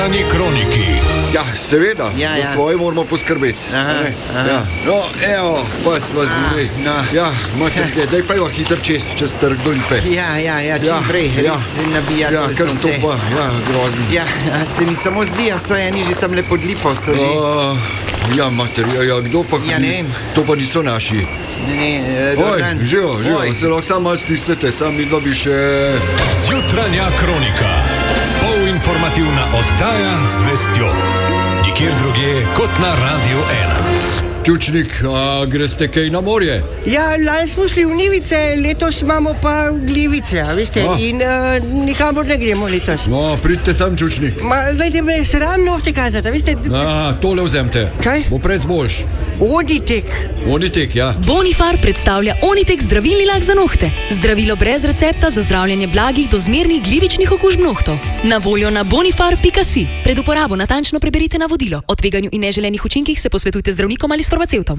Kroniki. Ja, seveda, za svoje moramo poskrbeti. Ja. No, evo, pa sva zili. Ja, mater, daj pa jo hitro čez trg Dolpe. Ja, čim prej, res nabijati. Ja, kar stopa, grozen. Ja, se mi samo zdi, so eni že tam lepo lipo, so že. Ja, mater, kdo pa Ja, ne vem. To pa niso naši. Oj, živo, se lahko samo malo stisnete, sam mi dva bi še... Zjutranja kronika. Polinformativna oddaja z vestjo. Nikjer drugje kot na Radio 1. Čučnik, a greste kaj na morje? Ja, lani smo šli v Nivice, letos imamo pa Glivice, a veste, in nikamor ne gremo letos. No, pridite sam, Čučnik. Dajte me sram nohte kazati, a veste. Tole vzemte. Kaj? Bo pred zboljš. Onitek, ja. Bonifar predstavlja Onitek zdravilni lak za nohte. Zdravilo brez recepta za zdravljenje blagih do zmernih glivičnih okužb nohtov. Na voljo na bonifar.si. Pred uporabo natančno preberite navodilo. O tveganju in neželenih učinkih se posvetujte zdravnikom ali s farmacevtom.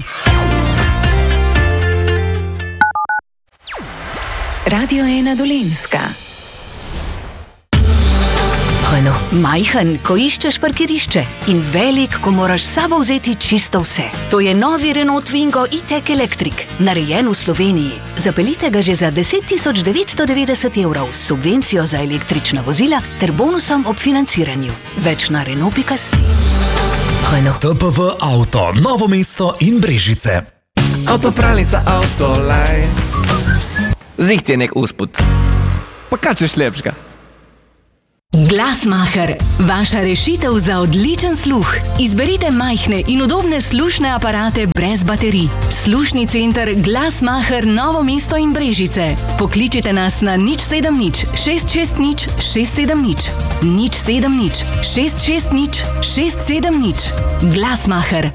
Radio 1 Dolenjska. Majhen, ko iščeš parkirišče, in velik, ko moraš s sabo vzeti čisto vse. To je novi Renault Twingo E-Tech Electric, narejen v Sloveniji. Zapeljite ga že za 10.990 € s subvencijo za električna vozila ter bonusom ob financiranju. Več na Renault.si. TPV Avto, Novo mesto in Brežice. Avtopralnica Autolaj. Ziht je nek usput. Pa kaj češ lepšega? Glasmacher, vaša rešitev za odličen sluh. Izberite majhne in udobne slušne aparate brez baterij. Slušni center Glasmacher Novo mesto in Brežice. Pokličite nas na 070 660 670 070 660 670. Glasmacher.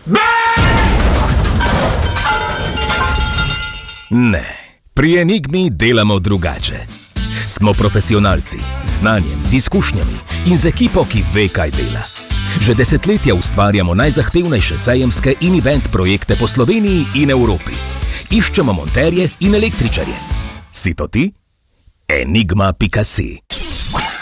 Ne, pri Enigmi delamo drugače. Smo profesionalci, z znanjem, z izkušnjami in z ekipo, ki ve, kaj dela. Že desetletja ustvarjamo najzahtevnejše sejemske in event projekte po Sloveniji in Evropi. Iščemo monterje in električarje. Si to ti? Enigma.si